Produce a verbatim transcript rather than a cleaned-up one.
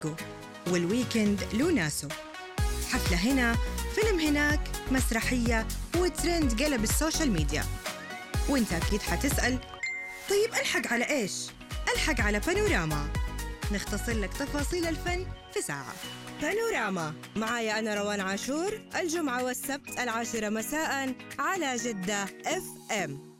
والويكند له ناسه. حفلة هنا، فيلم هناك، مسرحية، وترند قلب السوشيال ميديا. وانت أكيد حتسأل، طيب ألحق على إيش؟ ألحق على بانوراما، نختصر لك تفاصيل الفن في ساعة. بانوراما معايا أنا روان عاشور، الجمعة والسبت العاشرة مساءً على جدة اف ام.